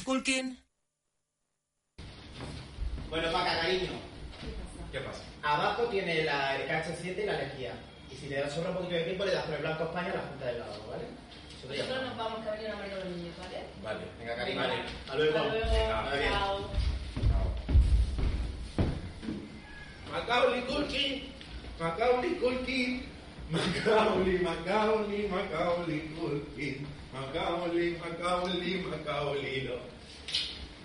Culkin. Bueno, Paca, cariño. ¿Qué pasa? Abajo tiene el KH7 y la lejía. Y si te da sobra un poquito de tiempo, le das por el Blanco España a la Junta de Lado, ¿vale? Nosotros nos vamos, que ha venido una marca de los niños, ¿vale? Vale. Venga, cariño. Vale. Hasta luego. Hasta luego. Venga, bien. Chao. Macaulay Culkin. Macaulay Culkin. Macaulay Culkin. Macaulay, no.